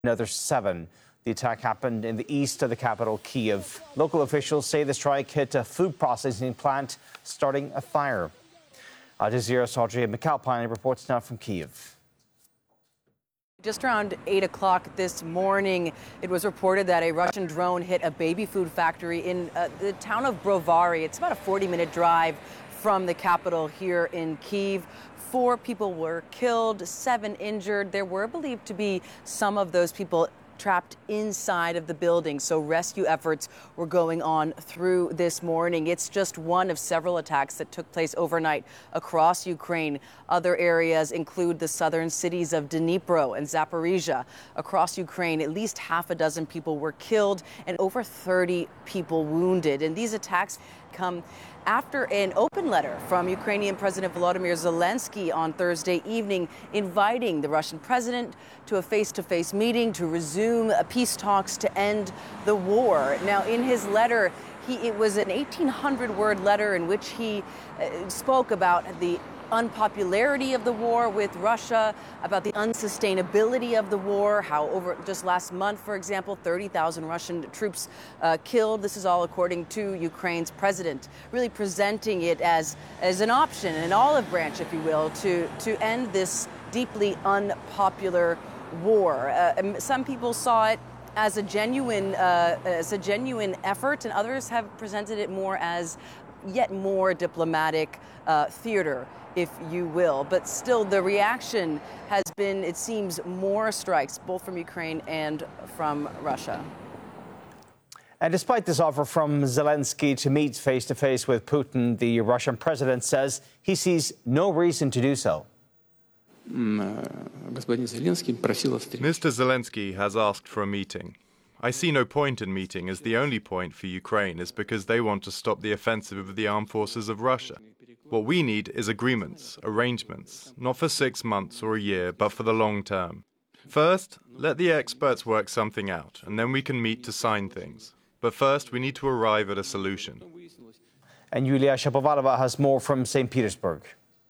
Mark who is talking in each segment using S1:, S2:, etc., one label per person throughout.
S1: Another 7. The attack happened in the east of the capital, Kyiv. Local officials say the strike hit a food processing plant, starting a fire. Al Jazeera's Audrey McAlpine reports now from Kyiv.
S2: Just around 8 o'clock this morning, it was reported that a Russian drone hit a baby food factory in the town of Brovary. It's about a 40-minute drive from the capital here in Kyiv. 4 people were killed, 7 injured. There were believed to be some of those people trapped inside of the building, so rescue efforts were going on through this morning. It's just one of several attacks that took place overnight across Ukraine. Other areas include the southern cities of Dnipro and Zaporizhia. Across Ukraine, at least half a dozen people were killed and over 30 people wounded. And these attacks come after an open letter from Ukrainian President Volodymyr Zelensky on Thursday evening inviting the Russian president to a face-to-face meeting to resume peace talks to end the war. Now, in his letter, it was an 1,800-word letter in which he spoke about the unpopularity of the war with Russia, about the unsustainability of the war, how over just last month, for example, 30,000 Russian troops killed. This is all according to Ukraine's president, really presenting it as an option, an olive branch, if you will, to end this deeply unpopular war. Some people saw it as a genuine effort, and others have presented it more as yet more diplomatic theater, if you will. But still, the reaction has been, it seems, more strikes, both from Ukraine and from Russia.
S1: And despite this offer from Zelensky to meet face-to-face with Putin, the Russian president says he sees no reason to do so.
S3: Mr. Zelensky has asked for a meeting. I see no point in meeting, as the only point for Ukraine is because they want to stop the offensive of the armed forces of Russia. What we need is agreements, arrangements, not for 6 months or a year, but for the long term. First, let the experts work something out, and then we can meet to sign things. But first, we need to arrive at a solution.
S1: And Yulia Shapovalova has more from St. Petersburg.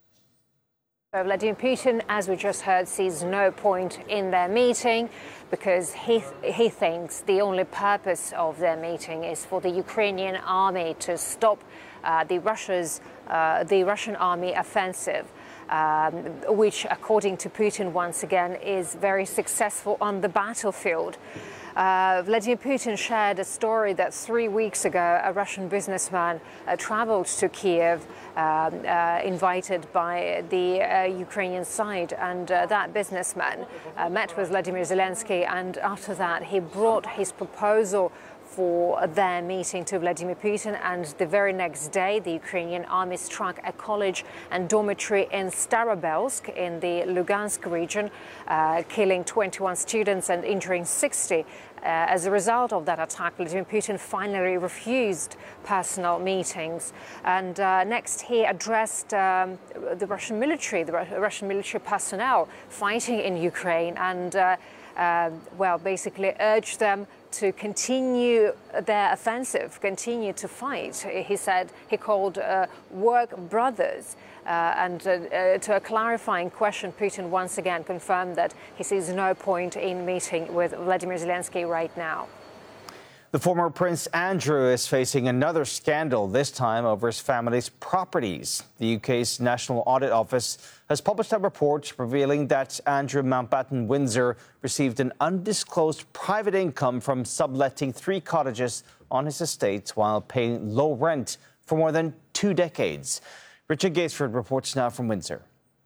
S4: Vladimir Putin, as we just heard, sees no point in their meeting because he thinks the only purpose of their meeting is for the Ukrainian army to stop the Russian army offensive, which, according to Putin, once again, is very successful on the battlefield. Vladimir Putin shared a story that 3 weeks ago a Russian businessman traveled to Kyiv, invited by the Ukrainian side, and that businessman met with Vladimir Zelensky, and after that he brought his proposal for their meeting to Vladimir Putin, and the very next day the Ukrainian army struck a college and dormitory in Starobelsk in the Lugansk region, killing 21 students and injuring 60. As a result of that attack, Vladimir Putin finally refused personal meetings. And next he addressed the Russian military personnel fighting in Ukraine, and basically urged them to continue their offensive, continue to fight. He said he called work brothers. And to a clarifying question, Putin once again confirmed that he sees no point in meeting with Vladimir Zelensky right now.
S1: The former Prince Andrew is facing another scandal, this time over his family's properties. The UK's National Audit Office has published a report revealing that Andrew Mountbatten Windsor received an undisclosed private income from subletting 3 cottages on his estate while paying low rent for more than 2 decades. Richard Gatesford reports now from Windsor.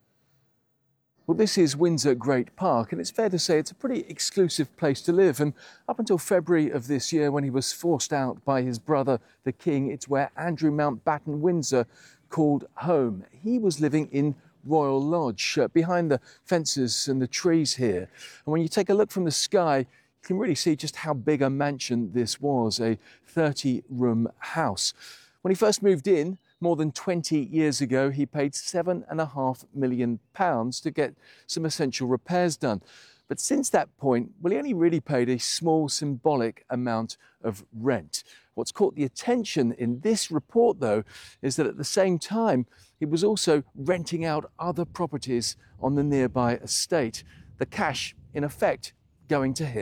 S5: Well, this is Windsor Great Park, and it's fair to say it's a pretty exclusive place to live. And up until February of this year, when he was forced out by his brother, the King, it's where Andrew Mountbatten Windsor called home. He was living in Royal Lodge, behind the fences and the trees here. And when you take a look from the sky, you can really see just how big a mansion this was, a 30-room house. When he first moved in, more than 20 years ago, he paid £7.5 million to get some essential repairs done. But since that point, well, he only really paid a small symbolic amount of rent. What's caught the attention in this report, though, is that at the same time, he was also renting out other properties on the nearby estate. The cash, in effect, going to him.